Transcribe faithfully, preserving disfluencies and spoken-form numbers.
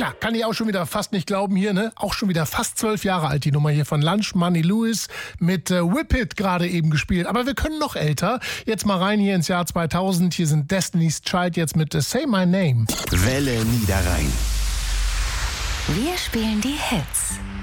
klar, kann ich auch schon wieder fast nicht glauben hier, ne? Auch schon wieder fast zwölf Jahre alt, die Nummer hier von Lunch Money Lewis mit äh, Whip It gerade eben gespielt. Aber wir können noch älter. Jetzt mal rein hier ins Jahr zweitausend. Hier sind Destiny's Child jetzt mit äh, Say My Name. Welle Niederrhein. Wir spielen die Hits.